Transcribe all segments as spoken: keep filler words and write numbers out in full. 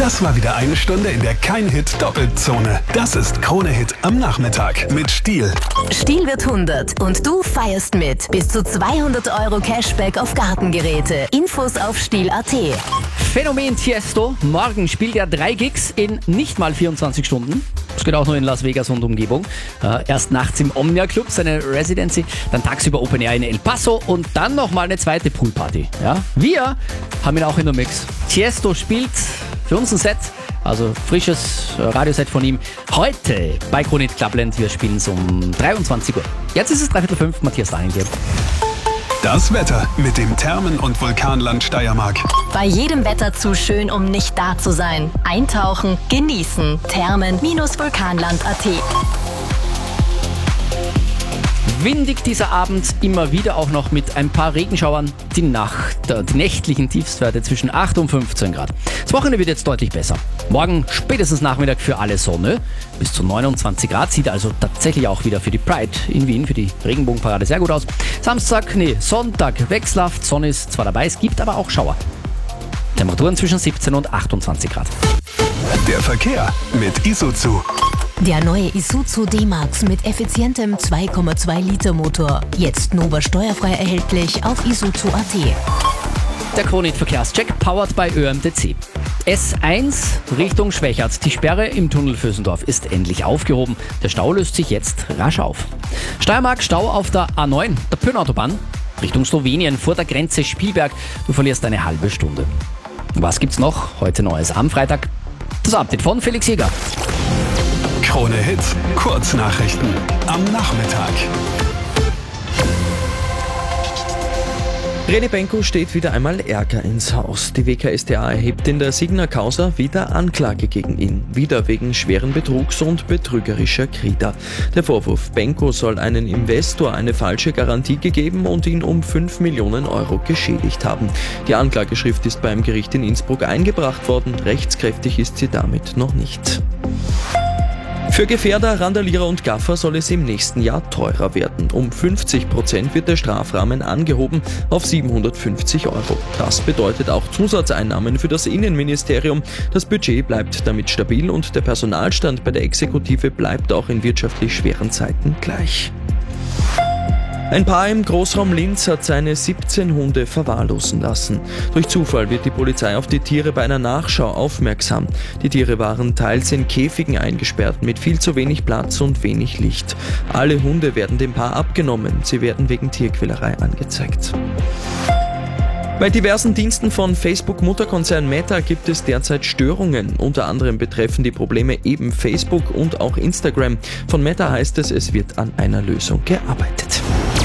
Das war wieder eine Stunde, in der kein Hit doppelt Zone. Das ist Krone Hit am Nachmittag mit Stihl. Stihl wird hundert und du feierst mit. Bis zu zweihundert Euro Cashback auf Gartengeräte. Infos auf stihl punkt at. Phänomen Tiesto. Morgen spielt er drei Gigs in nicht mal vierundzwanzig Stunden. Das geht auch nur in Las Vegas und Umgebung. Äh, erst nachts im Omnia Club, seine Residency, dann tagsüber Open Air in El Paso und dann nochmal eine zweite Poolparty. Ja? Wir haben ihn auch in der Mix. Tiesto spielt für uns ein Set, also frisches Radioset von ihm, heute bei Krone Hit Clubland. Wir spielen es um dreiundzwanzig Uhr. Jetzt ist es dreiviertel fünf, Matthias Daniel hier. Das Wetter mit dem Thermen- und Vulkanland Steiermark. Bei jedem Wetter zu schön, um nicht da zu sein. Eintauchen, genießen. Thermen Vulkanland punkt at. Windig dieser Abend, immer wieder auch noch mit ein paar Regenschauern. Die Nacht, die nächtlichen Tiefstwerte zwischen acht und fünfzehn Grad. Das Wochenende wird jetzt deutlich besser. Morgen spätestens Nachmittag für alle Sonne. Bis zu neunundzwanzig Grad, sieht also tatsächlich auch wieder für die Pride in Wien, für die Regenbogenparade sehr gut aus. Samstag, nee, Sonntag wechselhaft, Sonne ist zwar dabei, es gibt aber auch Schauer. Temperaturen zwischen siebzehn und achtundzwanzig Grad. Der Verkehr mit Isuzu. Der neue Isuzu D-Max mit effizientem zwei Komma zwei Liter Motor. Jetzt Nova steuerfrei erhältlich auf isuzu punkt at. Der Krone Hit Verkehrscheck powered by Ö M T C. S eins Richtung Schwächert. Die Sperre im Tunnel Vösendorf ist endlich aufgehoben. Der Stau löst sich jetzt rasch auf. Steiermark, Stau auf der A neun, der Pöhnautobahn. Richtung Slowenien vor der Grenze Spielberg. Du verlierst eine halbe Stunde. Was gibt's noch heute Neues am Freitag? Das Update von Felix Jäger. Krone Hit, Kurznachrichten am Nachmittag. René Benko steht wieder einmal Ärger ins Haus. Die W K S t A erhebt in der Signa Causa wieder Anklage gegen ihn. Wieder wegen schweren Betrugs und betrügerischer Krita. Der Vorwurf: Benko soll einen Investor eine falsche Garantie gegeben und ihn um fünf Millionen Euro geschädigt haben. Die Anklageschrift ist beim Gericht in Innsbruck eingebracht worden. Rechtskräftig ist sie damit noch nicht. Für Gefährder, Randalierer und Gaffer soll es im nächsten Jahr teurer werden. Um fünfzig Prozent wird der Strafrahmen angehoben auf siebenhundertfünfzig Euro. Das bedeutet auch Zusatzeinnahmen für das Innenministerium. Das Budget bleibt damit stabil und der Personalstand bei der Exekutive bleibt auch in wirtschaftlich schweren Zeiten gleich. Ein Paar im Großraum Linz hat seine siebzehn Hunde verwahrlosen lassen. Durch Zufall wird die Polizei auf die Tiere bei einer Nachschau aufmerksam. Die Tiere waren teils in Käfigen eingesperrt mit viel zu wenig Platz und wenig Licht. Alle Hunde werden dem Paar abgenommen. Sie werden wegen Tierquälerei angezeigt. Bei diversen Diensten von Facebook-Mutterkonzern Meta gibt es derzeit Störungen. Unter anderem betreffen die Probleme eben Facebook und auch Instagram. Von Meta heißt es, es wird an einer Lösung gearbeitet.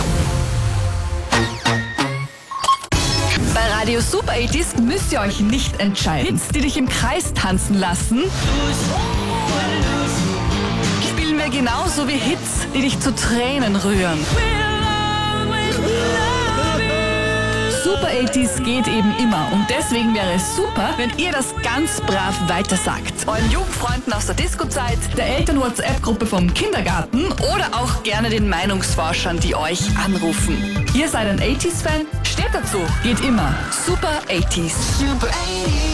Bei Radio Super achtzig müsst ihr euch nicht entscheiden. Hits, die dich im Kreis tanzen lassen, spielen wir genauso wie Hits, die dich zu Tränen rühren. Super achtzig geht eben immer und deswegen wäre es super, wenn ihr das ganz brav weitersagt. Euren Jugendfreunden aus der Disco-Zeit, der Eltern-WhatsApp-Gruppe vom Kindergarten oder auch gerne den Meinungsforschern, die euch anrufen. Ihr seid ein achtziger-Fan? Steht dazu. Geht immer. Super achtzig. Super achtzig.